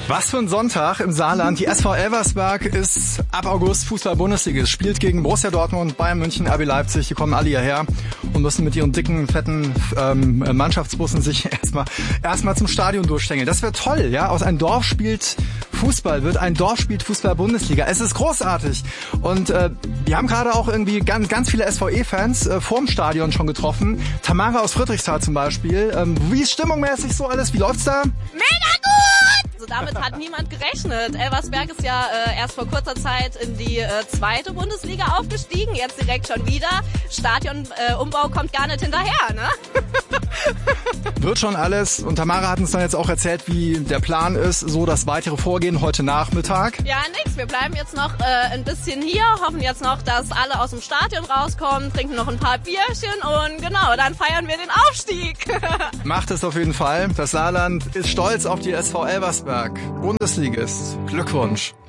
Was für ein Sonntag im Saarland. Die SV Elversberg ist ab August Fußball-Bundesligist, spielt gegen Borussia Dortmund, Bayern München, RB Leipzig. Die kommen alle hierher und müssen mit ihren dicken, fetten Mannschaftsbussen sich erstmal zum Stadion durchstängeln. Das wäre toll, ja. Aus einem Dorf spielt Fußball, wird ein Dorf spielt Fußball-Bundesliga. Es ist großartig. Und wir haben gerade auch irgendwie ganz viele SVE-Fans vorm Stadion schon getroffen. Tamara aus Friedrichsthal zum Beispiel. Wie ist stimmungsmäßig so alles? Wie läuft's da? Mega gut! Also damit hat niemand gerechnet. Elversberg ist ja erst vor kurzer Zeit in die zweite Bundesliga aufgestiegen, jetzt direkt schon wieder. Stadionumbau kommt gar nicht hinterher, ne? Wird schon alles. Und Tamara hat uns dann jetzt auch erzählt, wie der Plan ist, so das weitere Vorgehen heute Nachmittag. Ja, nix. Wir bleiben jetzt noch ein bisschen hier, hoffen jetzt noch, dass alle aus dem Stadion rauskommen, trinken noch ein paar Bierchen und genau, dann feiern wir den Aufstieg. Macht es auf jeden Fall. Das Saarland ist stolz auf die SV Elversberg. Bundesligist. Glückwunsch.